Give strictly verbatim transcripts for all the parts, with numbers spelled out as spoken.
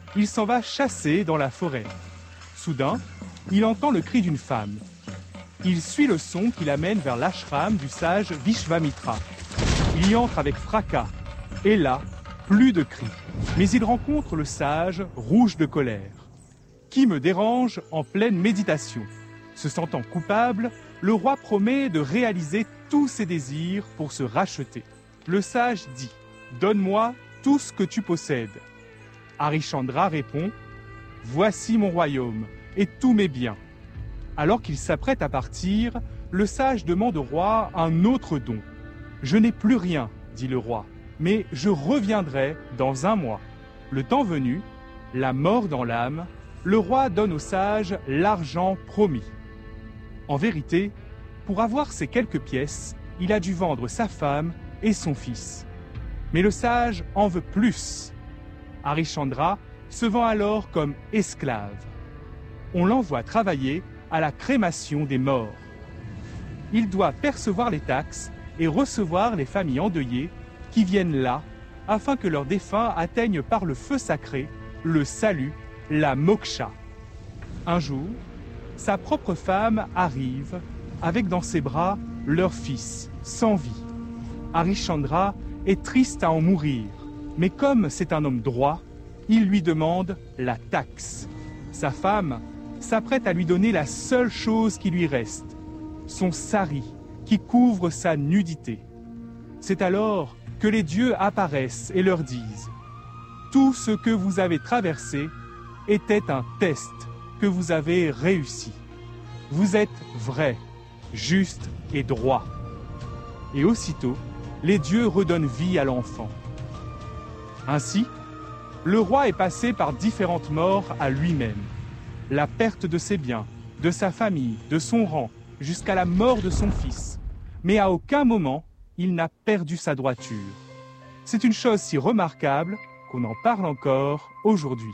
il s'en va chasser dans la forêt. Soudain, il entend le cri d'une femme. Il suit le son qui l'amène vers l'ashram du sage Vishvamitra. Il y entre avec fracas. Et là, plus de cris. Mais il rencontre le sage, rouge de colère. Qui me dérange en pleine méditation? Se sentant coupable, le roi promet de réaliser tous ses désirs pour se racheter. Le sage dit « Donne-moi tout ce que tu possèdes ». Harishchandra répond « Voici mon royaume et tous mes biens ». Alors qu'il s'apprête à partir, le sage demande au roi un autre don. « Je n'ai plus rien », dit le roi, « mais je reviendrai dans un mois ». Le temps venu, la mort dans l'âme, le roi donne au sage l'argent promis. En vérité, pour avoir ces quelques pièces, il a dû vendre sa femme et son fils. Mais le sage en veut plus. Harishchandra se vend alors comme esclave. On l'envoie travailler à la crémation des morts. Il doit percevoir les taxes et recevoir les familles endeuillées qui viennent là afin que leurs défunts atteignent par le feu sacré le salut, la moksha. Un jour, sa propre femme arrive avec dans ses bras leur fils, sans vie. Harishchandra est triste à en mourir, mais comme c'est un homme droit, il lui demande la taxe. Sa femme s'apprête à lui donner la seule chose qui lui reste, son sari, qui couvre sa nudité. C'est alors que les dieux apparaissent et leur disent « Tout ce que vous avez traversé était un test que vous avez réussi. Vous êtes vrai, juste et droit. » Et aussitôt, les dieux redonnent vie à l'enfant. Ainsi, le roi est passé par différentes morts à lui-même. La perte de ses biens, de sa famille, de son rang, jusqu'à la mort de son fils. Mais à aucun moment, il n'a perdu sa droiture. C'est une chose si remarquable qu'on en parle encore aujourd'hui.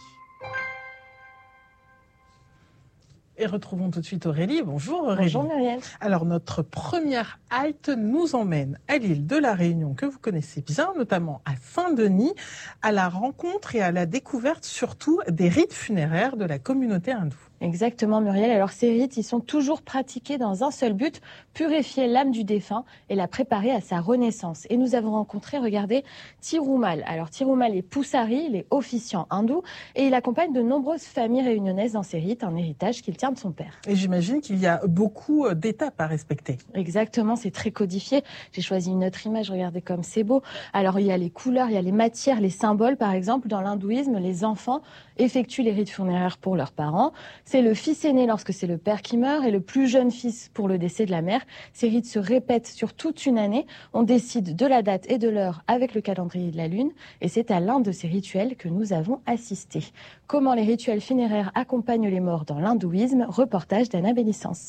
Et retrouvons tout de suite Aurélie. Bonjour Aurélie. Bonjour Muriel. Alors notre première halte nous emmène à l'île de la Réunion que vous connaissez bien, notamment à Saint-Denis, à la rencontre et à la découverte surtout des rites funéraires de la communauté hindoue. Exactement Muriel. Alors ces rites, ils sont toujours pratiqués dans un seul but, purifier l'âme du défunt et la préparer à sa renaissance. Et nous avons rencontré, regardez, Thirumal. Alors Thirumal est poussari, il est officiant hindou et il accompagne de nombreuses familles réunionnaises dans ces rites, un héritage qu'il tient de son père. Et j'imagine qu'il y a beaucoup d'étapes à respecter. Exactement, c'est très codifié. J'ai choisi une autre image, regardez comme c'est beau. Alors il y a les couleurs, il y a les matières, les symboles. Par exemple, dans l'hindouisme, les enfants effectuent les rites funéraires pour leurs parents. C'est le fils aîné lorsque c'est le père qui meurt et le plus jeune fils pour le décès de la mère. Ces rites se répètent sur toute une année. On décide de la date et de l'heure avec le calendrier de la lune et c'est à l'un de ces rituels que nous avons assisté. Comment les rituels funéraires accompagnent les morts dans l'hindouisme? Reportage d'Anna Bélissance.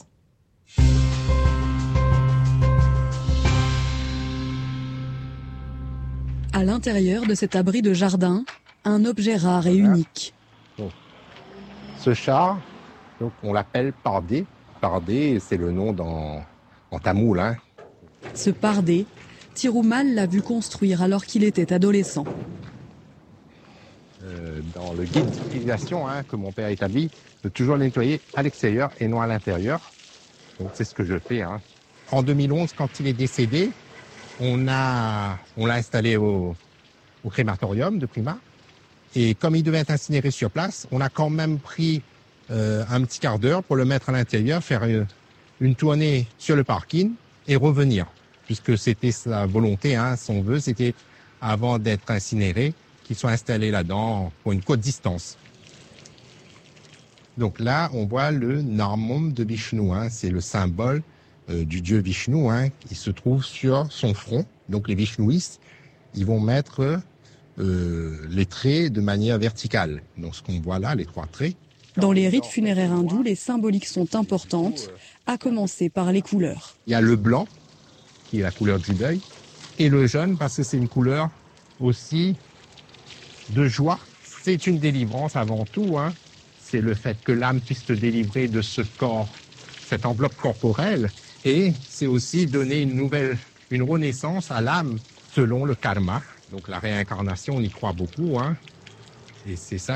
À l'intérieur de cet abri de jardin, un objet rare et unique. Bon. Ce char, donc on l'appelle Pardé. Pardé, c'est le nom dans, en tamoul. Hein. Ce Pardé, Thirumal l'a vu construire alors qu'il était adolescent. Euh, dans le guide d'utilisation hein, que mon père établit, de toujours le nettoyer à l'extérieur et non à l'intérieur. Donc c'est ce que je fais. Hein. En deux mille onze, quand il est décédé, on a, on l'a installé au, au crématorium de Prima. Et comme il devait être incinéré sur place, on a quand même pris euh, un petit quart d'heure pour le mettre à l'intérieur, faire une, une tournée sur le parking et revenir. Puisque c'était sa volonté, hein, son vœu, c'était avant d'être incinéré, qu'il soit installé là-dedans pour une courte distance. Donc là, on voit le Narmam de Vishnu, hein, c'est le symbole euh, du dieu Vishnu, hein, qui se trouve sur son front. Donc les Vishnouistes, ils vont mettre euh, les traits de manière verticale. Donc ce qu'on voit là, les trois traits. Dans les rites funéraires hindous, les symboliques sont importantes, à commencer par les couleurs. Il y a le blanc, qui est la couleur du deuil, et le jaune, parce que c'est une couleur aussi de joie. C'est une délivrance avant tout, hein. C'est le fait que l'âme puisse se délivrer de ce corps, cette enveloppe corporelle, et c'est aussi donner une nouvelle, une renaissance à l'âme selon le karma. Donc la réincarnation, on y croit beaucoup, hein. Et c'est ça